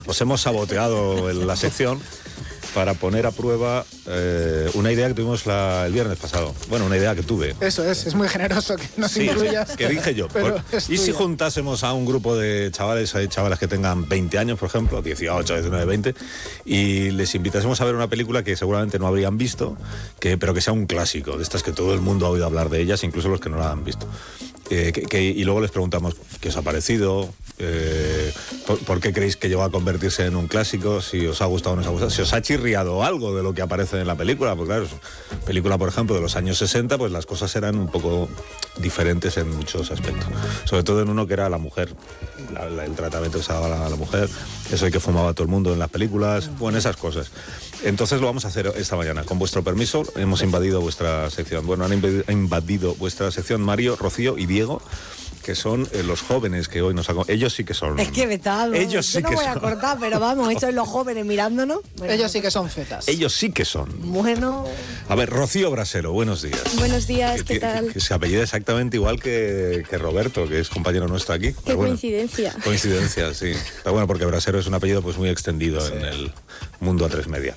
Os hemos saboteado en la sección para poner a prueba una idea que tuvimos el viernes pasado. Bueno, una idea que tuve. Eso es muy generoso que nos incluyas. Que dije yo. ¿Y si juntásemos a un grupo de chavales, hay chavales que tengan 20 años, por ejemplo, 18, 19, 20, y les invitásemos a ver una película que seguramente no habrían visto, pero que sea un clásico, de estas que todo el mundo ha oído hablar de ellas, incluso los que no la han visto. Y luego les preguntamos qué os ha parecido, por qué creéis que llegó a convertirse en un clásico, si os ha gustado o no os ha gustado, si os ha chirriado algo de lo que aparece en la película. Pues claro, película, por ejemplo, de los años 60, pues las cosas eran un poco diferentes en muchos aspectos. Sobre todo en uno que era la mujer, el tratamiento que se daba a la mujer, eso de que fumaba todo el mundo en las películas, bueno, esas cosas. Entonces lo vamos a hacer esta mañana. Con vuestro permiso, hemos invadido vuestra sección. Bueno, han invadido vuestra sección Mario, Rocío y Diego, que son los jóvenes que hoy nos acompañan. Ellos sí que son... Es que vetado. Ellos sí que son... Yo no voy a cortar, pero vamos, estos son los jóvenes mirándonos. Bueno, ellos sí que son fetas. Ellos sí que son. Bueno... A ver, Rocío Brasero, buenos días. Buenos días, ¿qué tal? Que se apellida exactamente igual que Roberto, que es compañero nuestro aquí. Qué coincidencia. Coincidencia, sí. Pero bueno, porque Brasero es un apellido pues muy extendido en el mundo A3 Media.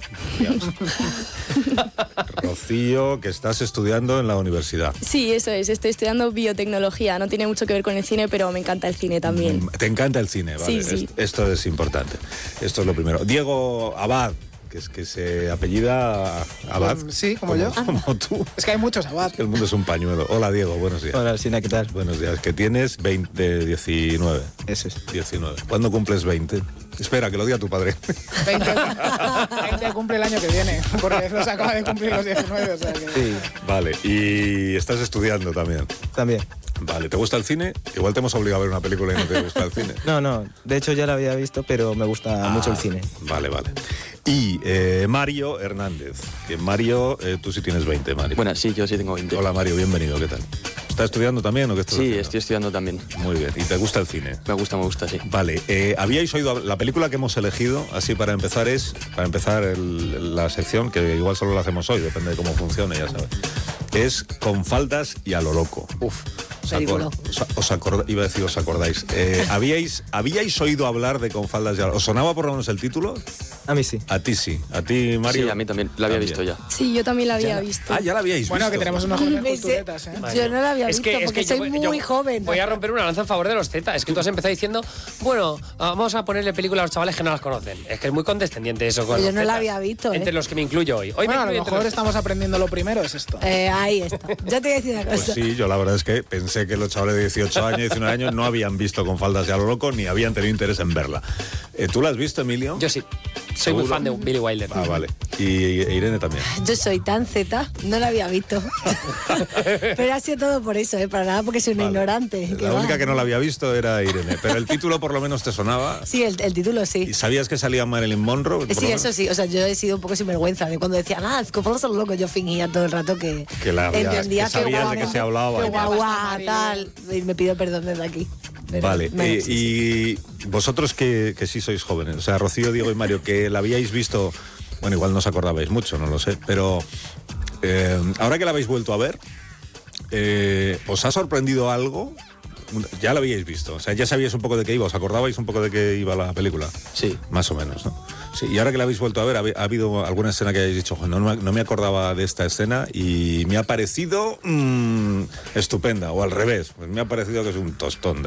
Rocío, que estás estudiando en la universidad. Sí, eso es, estoy estudiando biotecnología. No tiene mucho que ver con el cine, pero me encanta el cine también. ¿Te encanta el cine? Vale. Sí. Esto es importante. Esto es lo primero. Diego Abad, que se apellida Abad. Sí, como yo. Como tú. Es que hay muchos Abad. El mundo es un pañuelo. Hola, Diego, buenos días. Hola, Alsina, ¿qué tal? Buenos días. Que tienes 19. Eso es. 19. ¿Cuándo cumples 20? Espera, que lo diga tu padre. 20 cumple el año que viene, porque los acaba de cumplir los 19, o sea que... Sí. Vale, y estás estudiando también. También. Vale, ¿te gusta el cine? Igual te hemos obligado a ver una película y no te gusta el cine. No, de hecho ya la había visto, pero me gusta mucho el cine. Vale. Y Mario Hernández, que Mario, tú sí tienes 20, Mario. Bueno, sí, yo sí tengo 20. Hola Mario, bienvenido, ¿qué tal? ¿Estás estudiando también o qué estás haciendo? Sí, estoy estudiando también. Muy bien, ¿y te gusta el cine? Me gusta, sí. Vale, ¿habíais oído la película que hemos elegido, así para empezar la sección, que igual solo la hacemos hoy, depende de cómo funcione, ya sabes, es Con faldas y a lo loco. Uf, película. Iba a decir, ¿os acordáis? ¿Habíais oído hablar de Con faldas y a lo loco? ¿Os sonaba por lo menos el título? A mí sí. A ti sí. ¿A ti, Mario? Sí, a mí también. La había visto ya. Sí, yo también la había visto. Ah, ya la habíais visto. Bueno, que tenemos unos jóvenes culturetas, ¿eh? Yo no la había visto porque soy muy joven. Voy a romper una lanza en favor de los Z. Es que tú has empezado diciendo, bueno, vamos a ponerle película a los chavales que no las conocen. Es que es muy condescendiente eso con Yo los no Zetas. la había visto, Entre los que me incluyo hoy. Bueno, a lo mejor estamos aprendiendo lo primero, es esto. Ahí está. Yo te voy a decir una cosa. Pues sí, yo la verdad es que pensé que los chavales de 18 años, 19 años no habían visto Con faldas y a lo loco ni habían tenido interés en verla. ¿Tú la has visto, Emilio? Yo sí. Soy muy fan de Billy Wilder. Ah, vale. Y Irene también. Yo soy tan Z, no la había visto. Pero ha sido todo por eso, para nada porque soy una ignorante. La única que no la había visto era Irene, pero el título por lo menos te sonaba. Sí, el título sí. ¿Y sabías que salía Marilyn Monroe? Sí, eso sí, o sea, yo he sido un poco sinvergüenza de cuando decían, Con faldas a lo loco, yo fingía todo el rato que entendía que sabías de qué se hablaba. Que guau, tal. Y me pido perdón desde aquí. Pero vale, y vosotros que sí sois jóvenes, o sea, Rocío, Diego y Mario, que la habíais visto, bueno, igual no os acordabais mucho, no lo sé, pero ahora que la habéis vuelto a ver, ¿os ha sorprendido algo? Ya la habíais visto, o sea, ya sabíais un poco de qué iba, ¿os acordabais un poco de qué iba la película? Sí. Más o menos, ¿no? Sí, y ahora que la habéis vuelto a ver, ¿ha habido alguna escena que hayáis dicho, no me acordaba de esta escena y me ha parecido estupenda, o al revés, pues me ha parecido que es un tostón de...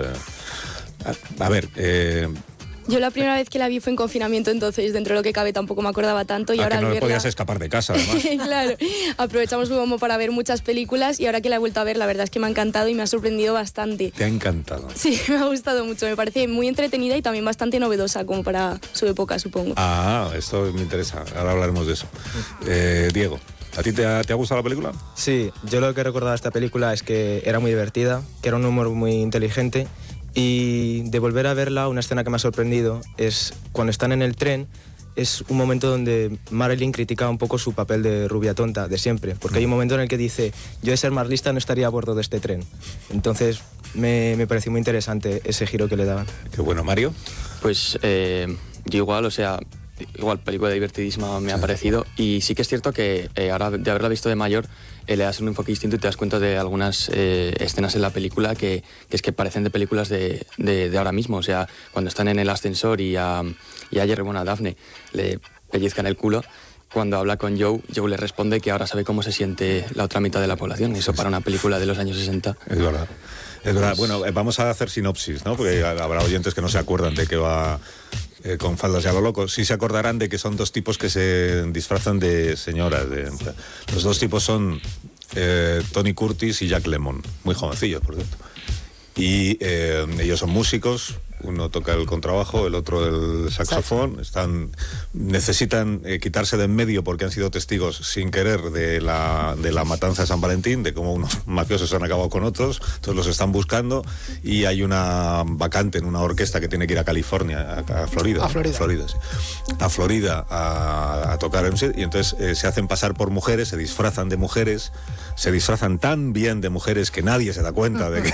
A ver, Yo la primera vez que la vi fue en confinamiento, entonces dentro de lo que cabe tampoco me acordaba tanto. Y ahora que no al verla... podías escapar de casa, además. Claro, aprovechamos como para ver muchas películas y ahora que la he vuelto a ver, la verdad es que me ha encantado y me ha sorprendido bastante. ¿Te ha encantado? Sí, me ha gustado mucho, me parece muy entretenida y también bastante novedosa como para su época, supongo. Ah, esto me interesa, ahora hablaremos de eso. Diego, ¿a ti te ha gustado la película? Sí, yo lo que he recordado de esta película es que era muy divertida, que era un humor muy inteligente. Y de volver a verla, una escena que me ha sorprendido es cuando están en el tren, es un momento donde Marilyn critica un poco su papel de rubia tonta de siempre, porque hay un momento en el que dice, yo de ser más lista no estaría a bordo de este tren. Entonces me pareció muy interesante ese giro que le daban. Qué bueno, Mario. Pues yo igual, o sea, igual, película divertidísima me ha parecido. Y sí que es cierto que ahora de haberla visto de mayor, le das un enfoque distinto y te das cuenta de algunas escenas en la película que es que parecen de películas de ahora mismo. O sea, cuando están en el ascensor y a Jerry, bueno, a Daphne, le pellizcan el culo. Cuando habla con Joe le responde que ahora sabe cómo se siente la otra mitad de la población. Eso para una película de los años 60. Es verdad. Es verdad. Bueno, vamos a hacer sinopsis, ¿no? Porque habrá oyentes que no se acuerdan de que va con faldas y a lo loco. Sí se acordarán de que son dos tipos que se disfrazan de señoras. Los dos tipos son Tony Curtis y Jack Lemmon, muy jovencillos, por cierto. Y ellos son músicos. Uno toca el contrabajo, el otro el saxofón. Necesitan quitarse de en medio porque han sido testigos sin querer de la matanza de San Valentín, de cómo unos mafiosos han acabado con otros. Entonces los están buscando y hay una vacante en una orquesta que tiene que ir a California, a Florida. A Florida. Sí. A Florida a tocar en un sitio. Y entonces se hacen pasar por mujeres, se disfrazan de mujeres, se disfrazan tan bien de mujeres que nadie se da cuenta de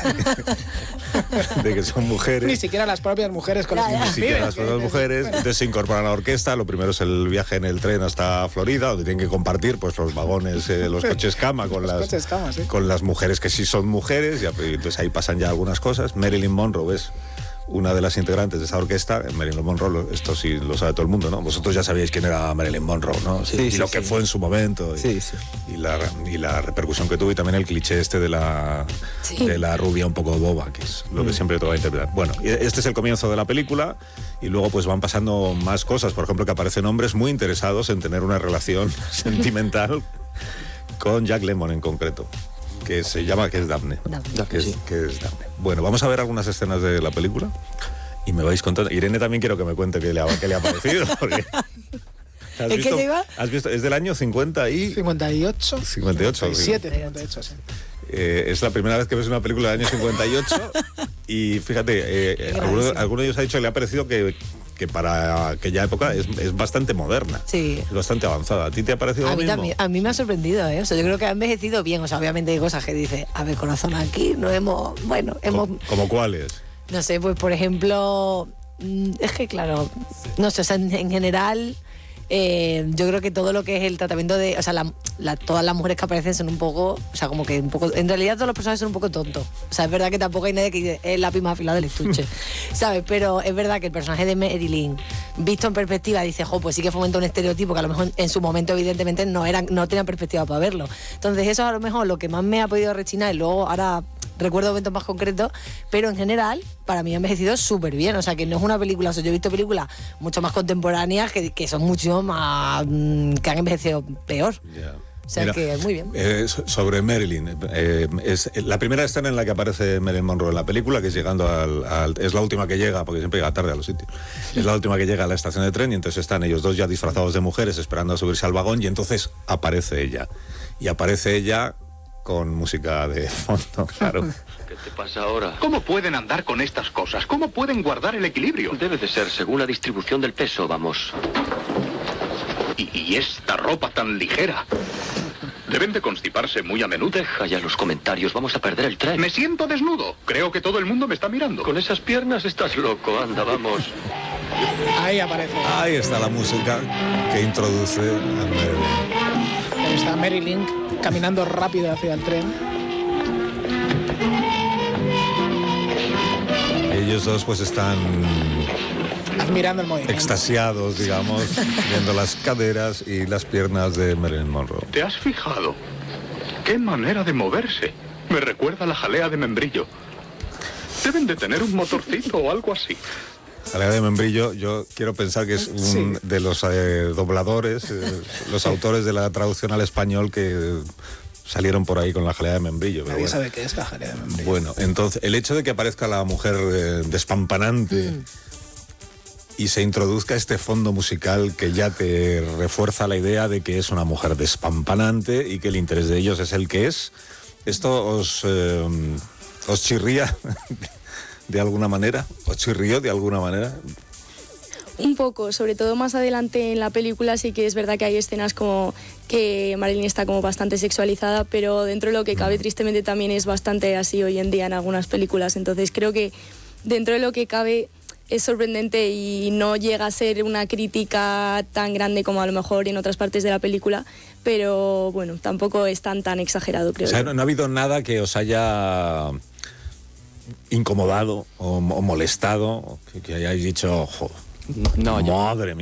que son mujeres. Ni siquiera las propias mujeres con las que Ni siquiera las propias mujeres. Entonces se incorporan a la orquesta. Lo primero es el viaje en el tren hasta Florida, donde tienen que compartir pues los vagones, los coches cama con las mujeres que sí son mujeres. Y entonces ahí pasan ya algunas cosas. Marilyn Monroe es una de las integrantes de esa orquesta. Marilyn Monroe, esto sí lo sabe todo el mundo, ¿no? Vosotros ya sabíais quién era Marilyn Monroe, ¿no? Sí, y sí, lo que fue en su momento. Sí. Y la repercusión que tuvo, y también el cliché de la rubia un poco boba, que es lo que siempre te va a interpretar. Bueno, este es el comienzo de la película, y luego pues van pasando más cosas. Por ejemplo, que aparecen hombres muy interesados en tener una relación sentimental con Jack Lemmon en concreto, que es Daphne. Que es Daphne. Bueno, vamos a ver algunas escenas de la película y me vais contando. Irene también quiero que me cuente qué le ha parecido, porque ¿has visto? Es del año 50 y 58. 58, sí. Es la primera vez que ves una película del año 58 y fíjate, alguno de ellos ha dicho que le ha parecido que para aquella época es bastante moderna. Sí. Es bastante avanzada. ¿A ti te ha parecido lo mismo? También, a mí me ha sorprendido, ¿eh? O sea, yo creo que ha envejecido bien. O sea, obviamente hay cosas que dices, a ver, corazón, aquí no hemos... Bueno, hemos... ¿Como cuáles? No sé, pues por ejemplo... Es que, claro, no sé, o sea, en general... yo creo que todo lo que es el tratamiento de... O sea, todas las mujeres que aparecen son un poco... O sea, como que un poco... En realidad todos los personajes son un poco tontos. O sea, es verdad que tampoco hay nadie que dice, es la prima afilada del estuche. ¿Sabes? Pero es verdad que el personaje de Marilyn, visto en perspectiva, dice, pues sí que fomenta un estereotipo que a lo mejor en su momento evidentemente no tenían perspectiva para verlo. Entonces eso a lo mejor lo que más me ha podido rechinar, y luego ahora... recuerdo momentos más concretos, pero en general para mí ha envejecido súper bien. O sea, que no es una película, o sea, yo he visto películas mucho más contemporáneas que son mucho más... que han envejecido peor. Yeah. O sea, mira, que muy bien. Sobre Marilyn, es la primera escena en la que aparece Marilyn Monroe en la película, que es llegando es la última que llega, porque siempre llega tarde a los sitios. Es la última que llega a la estación de tren, y entonces están ellos dos ya disfrazados de mujeres esperando a subirse al vagón, y entonces aparece ella. Y aparece ella con música de fondo, claro. ¿Qué te pasa ahora? ¿Cómo pueden andar con estas cosas? ¿Cómo pueden guardar el equilibrio? Debe de ser según la distribución del peso, vamos. Y esta ropa tan ligera. Deben de constiparse muy a menudo. Deja ya los comentarios, vamos a perder el tren. Me siento desnudo. Creo que todo el mundo me está mirando. Con esas piernas estás loco, anda, vamos. Ahí aparece. Ahí está la música que introduce a Marilyn. Ahí está Marilyn caminando rápido hacia el tren. Ellos dos pues están admirando el movimiento, extasiados, digamos, viendo las caderas y las piernas de Marilyn Monroe. ¿Te has fijado? ¡Qué manera de moverse! Me recuerda a la jalea de membrillo. Deben de tener un motorcito o algo así. Jalea de membrillo, yo quiero pensar que es de los dobladores, los autores de la traducción al español que salieron por ahí con la jalea de membrillo. Nadie sabe qué es la jalea de membrillo. Bueno, entonces, el hecho de que aparezca la mujer despampanante y se introduzca este fondo musical que ya te refuerza la idea de que es una mujer despampanante y que el interés de ellos es el que es, ¿esto os chirría de alguna manera? ¿Os chirrió de alguna manera? Un poco, sobre todo más adelante en la película sí que es verdad que hay escenas como que Marilyn está como bastante sexualizada, pero dentro de lo que cabe tristemente también es bastante así hoy en día en algunas películas, entonces creo que dentro de lo que cabe es sorprendente y no llega a ser una crítica tan grande como a lo mejor en otras partes de la película, pero bueno, tampoco es tan exagerado, creo. O sea, yo. no ha habido nada que os haya incomodado o molestado, que hayáis dicho, No, madre mía.